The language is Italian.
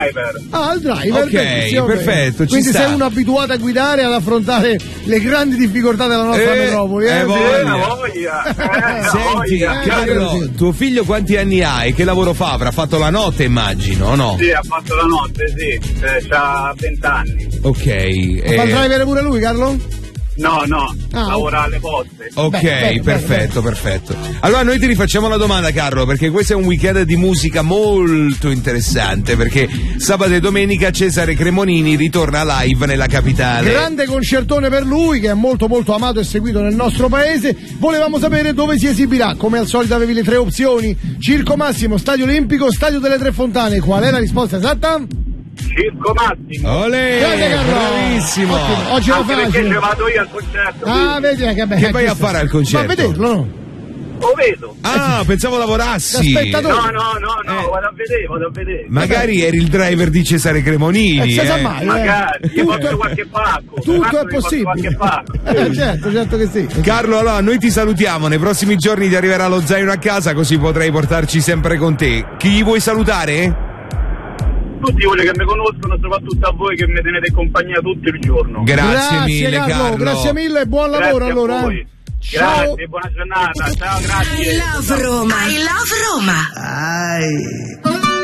Ah, il driver. Ok, perfetto. Quindi sei uno abituato a guidare e ad affrontare le grandi difficoltà della nostra metropoli. Voglia. Senti, Carlo, tuo figlio quanti anni ha e che lavoro fa? Avrà fatto la notte, immagino, o no? Sì, ha fatto la notte, sì. C'ha 20 anni. Ok. Fa il driver pure lui, Carlo? No, lavora alle poste. Ok, perfetto. Allora noi ti rifacciamo la domanda, Carlo, perché questo è un weekend di musica molto interessante, perché sabato e domenica Cesare Cremonini ritorna live nella capitale. Grande concertone per lui, che è molto molto amato e seguito nel nostro paese. Volevamo sapere dove si esibirà. Come al solito avevi le 3 opzioni: Circo Massimo, Stadio Olimpico, Stadio delle Tre Fontane. Qual è la risposta esatta? Circo Massimo. Olè, bravissimo. Ottimo. Oggi lo facile. Perché ci vado io al concerto. Ah, vedi che bello. Che vai a fare al concerto? Ma a vederlo, no? Lo vedo. Ah, pensavo lavorassi. No, vado a vedere. Magari eri il driver di Cesare Cremonini. Mai, magari, gli faccio qualche pacco. Tutto è possibile. Certo che sì. Carlo, allora noi ti salutiamo. Nei prossimi giorni ti arriverà lo zaino a casa, così potrai portarci sempre con te. Chi vuoi salutare? Tutti quelli che mi conoscono, soprattutto a voi che mi tenete compagnia tutto il giorno. Grazie mille, Carlo. Grazie mille e buon lavoro allora. Ciao. Grazie, buona giornata. Ciao, grazie. I love Roma.